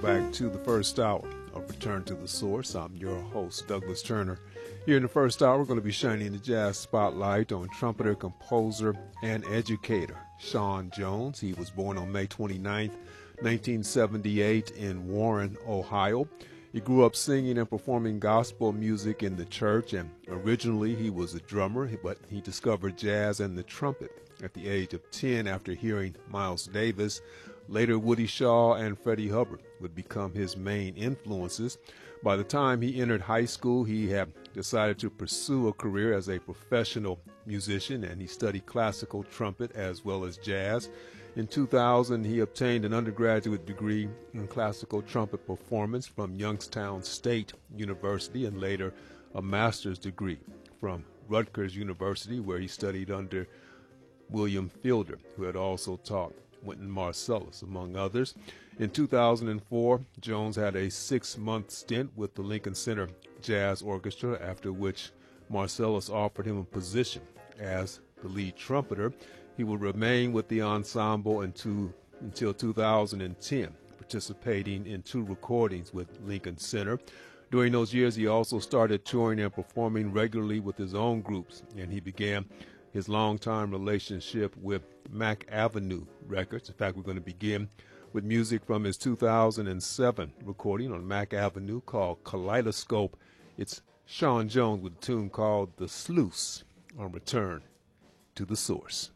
back to the first hour of Return to the Source. I'm your host, Douglas Turner. Here in the first hour, we're going to be shining the jazz spotlight on trumpeter, composer, and educator Sean Jones. He was born on May 29th, 1978 in Warren, Ohio. He grew up singing and performing gospel music in the church, and originally he was a drummer, but he discovered jazz and the trumpet at the age of 10 after hearing Miles Davis. Later, Woody Shaw and Freddie Hubbard would become his main influences. By the time he entered high school, he had decided to pursue a career as a professional musician, and he studied classical trumpet as well as jazz. In 2000, he obtained an undergraduate degree in classical trumpet performance from Youngstown State University and later a master's degree from Rutgers University, where he studied under William Fielder, who had also taught Wynton Marsalis, among others. In 2004, Jones had a 6-month stint with the Lincoln Center Jazz Orchestra, after which Marsalis offered him a position as the lead trumpeter. He would remain with the ensemble until 2010, participating in 2 recordings with Lincoln Center. During those years, he also started touring and performing regularly with his own groups, and he began his longtime relationship with Mack Avenue Records. In fact, we're going to begin with music from his 2007 recording on Mack Avenue called Kaleidoscope. It's Sean Jones with a tune called The Sluice on Return to the Source.